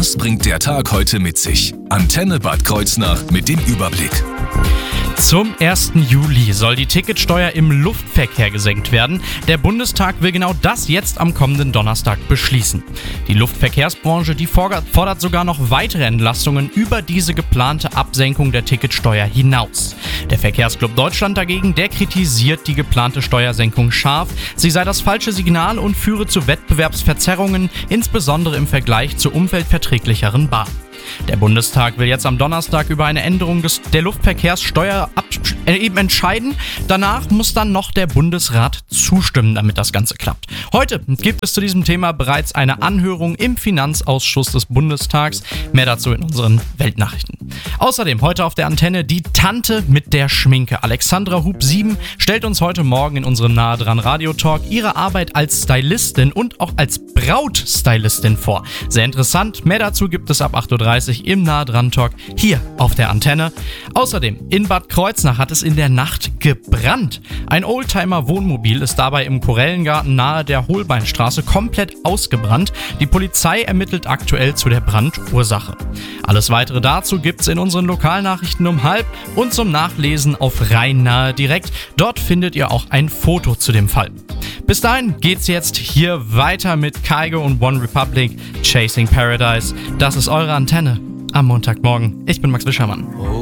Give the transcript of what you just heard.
Was bringt der Tag heute mit sich? Antenne Bad Kreuznach mit dem Überblick. Zum 1. Juli soll die Ticketsteuer im Luftverkehr gesenkt werden. Der Bundestag will genau das jetzt am kommenden Donnerstag beschließen. Die Luftverkehrsbranche, die fordert sogar noch weitere Entlastungen über diese geplante Absenkung der Ticketsteuer hinaus. Der Verkehrsclub Deutschland dagegen, der kritisiert die geplante Steuersenkung scharf. Sie sei das falsche Signal und führe zu Wettbewerbsverzerrungen, insbesondere im Vergleich zur umweltverträglicheren Bahn. Der Bundestag will jetzt am Donnerstag über eine Änderung der Luftverkehrssteuer eben entscheiden. Danach muss dann noch der Bundesrat zustimmen, damit das Ganze klappt. Heute gibt es zu diesem Thema bereits eine Anhörung im Finanzausschuss des Bundestags. Mehr dazu in unseren Weltnachrichten. Außerdem heute auf der Antenne die Tante mit der Schminke. Alexandra Hub-7 stellt uns heute Morgen in unserem Nahe dran Radio-Talk ihre Arbeit als Stylistin und auch als Brautstylistin vor. Sehr interessant. Mehr dazu gibt es ab 8:30 Uhr im Nahe dran Talk hier auf der Antenne. Außerdem in Bad Kreuznach hat es in der Nacht gebrannt. Ein Oldtimer-Wohnmobil ist dabei im Korellengarten nahe der Holbeinstraße komplett ausgebrannt. Die Polizei ermittelt aktuell zu der Brandursache. Alles weitere dazu gibt's in unseren Lokalnachrichten um 12:30 und zum Nachlesen auf Rhein-Nahe direkt. Dort findet ihr auch ein Foto zu dem Fall. Bis dahin geht's jetzt hier weiter mit Kygo und One Republic, Chasing Paradise. Das ist eure Antenne am Montagmorgen. Ich bin Max Wischermann.